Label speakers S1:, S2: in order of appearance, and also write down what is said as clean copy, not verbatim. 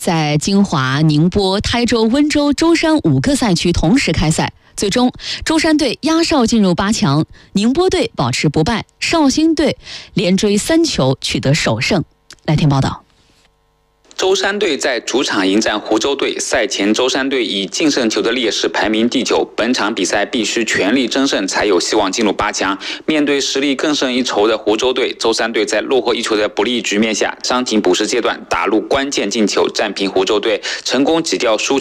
S1: 在金华、宁波、台州、温州、舟山5个赛区同时开赛。最终，舟山队压哨进入8强，宁波队保持不败，绍兴队连追3球取得首胜。来听报道。
S2: 舟山队在主场迎战湖州队，赛前舟山队以净胜球的劣势排名第9，本场比赛必须全力争胜才有希望进入8强。面对实力更胜一筹的湖州队，舟山队在落后1球的不利局面下，伤停补时阶段打入关键进球，战平湖州队，成功挤掉输